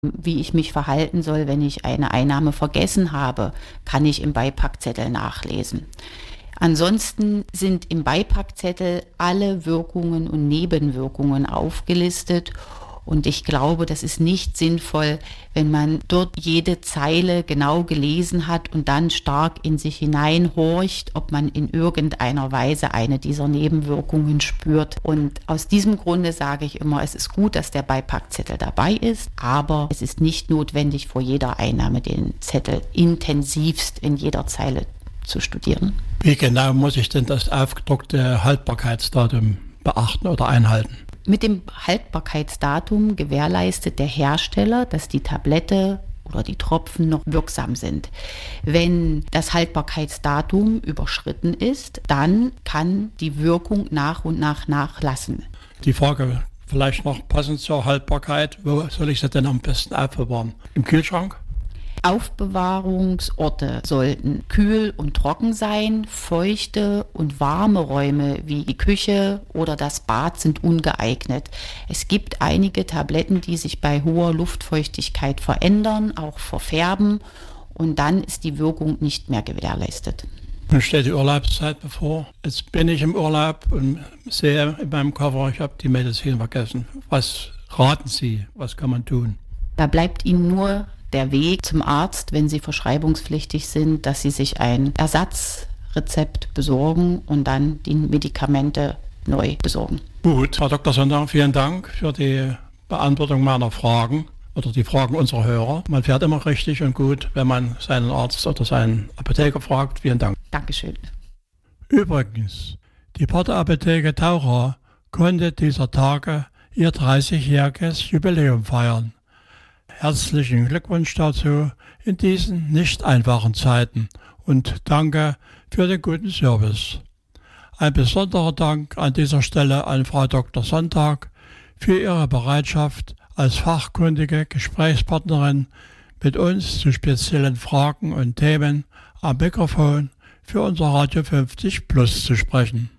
Wie ich mich verhalten soll, wenn ich eine Einnahme vergessen habe, kann ich im Beipackzettel nachlesen. Ansonsten sind im Beipackzettel alle Wirkungen und Nebenwirkungen aufgelistet. Und ich glaube, das ist nicht sinnvoll, wenn man dort jede Zeile genau gelesen hat und dann stark in sich hineinhorcht, ob man in irgendeiner Weise eine dieser Nebenwirkungen spürt. Und aus diesem Grunde sage ich immer, es ist gut, dass der Beipackzettel dabei ist, aber es ist nicht notwendig, vor jeder Einnahme den Zettel intensivst in jeder Zeile zu studieren. Wie genau muss ich denn das aufgedruckte Haltbarkeitsdatum beachten oder einhalten? Mit dem Haltbarkeitsdatum gewährleistet der Hersteller, dass die Tablette oder die Tropfen noch wirksam sind. Wenn das Haltbarkeitsdatum überschritten ist, dann kann die Wirkung nach und nach nachlassen. Die Frage vielleicht noch passend zur Haltbarkeit, wo soll ich sie denn am besten aufbewahren? Im Kühlschrank? Aufbewahrungsorte sollten kühl und trocken sein. Feuchte und warme Räume wie die Küche oder das Bad sind ungeeignet. Es gibt einige Tabletten, die sich bei hoher Luftfeuchtigkeit verändern, auch verfärben, und dann ist die Wirkung nicht mehr gewährleistet. Nun steht die Urlaubszeit bevor. Jetzt bin ich im Urlaub und sehe in meinem Koffer, ich habe die Medizin vergessen. Was raten Sie? Was kann man tun? Da bleibt Ihnen nur der Weg zum Arzt, wenn Sie verschreibungspflichtig sind, dass Sie sich ein Ersatzrezept besorgen und dann die Medikamente neu besorgen. Gut, Frau Dr. Sonntag, vielen Dank für die Beantwortung meiner Fragen oder die Fragen unserer Hörer. Man fährt immer richtig und gut, wenn man seinen Arzt oder seinen Apotheker fragt. Vielen Dank. Dankeschön. Übrigens, die Parterapotheke Taucher konnte dieser Tage ihr 30-jähriges Jubiläum feiern. Herzlichen Glückwunsch dazu in diesen nicht einfachen Zeiten und danke für den guten Service. Ein besonderer Dank an dieser Stelle an Frau Dr. Sonntag für ihre Bereitschaft, als fachkundige Gesprächspartnerin mit uns zu speziellen Fragen und Themen am Mikrofon für unser Radio 50 Plus zu sprechen.